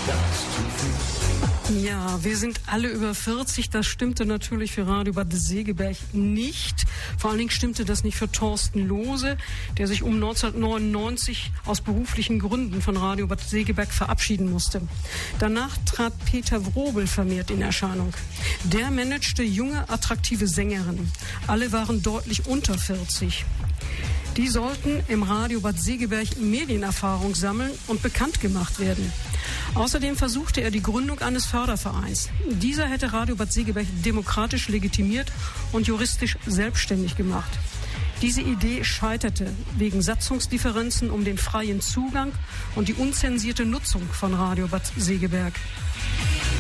Ja, wir sind alle über 40. Das stimmte natürlich für Radio Bad Segeberg nicht. Vor allen Dingen stimmte das nicht für Thorsten Lohse, der sich um 1999 aus beruflichen Gründen von Radio Bad Segeberg verabschieden musste. Danach trat Peter Wrobel vermehrt in Erscheinung. Der managte junge, attraktive Sängerinnen. Alle waren deutlich unter 40. Die sollten im Radio Bad Segeberg Medienerfahrung sammeln und bekannt gemacht werden. Außerdem versuchte er die Gründung eines Fördervereins. Dieser hätte Radio Bad Segeberg demokratisch legitimiert und juristisch selbstständig gemacht. Diese Idee scheiterte wegen Satzungsdifferenzen um den freien Zugang und die unzensierte Nutzung von Radio Bad Segeberg.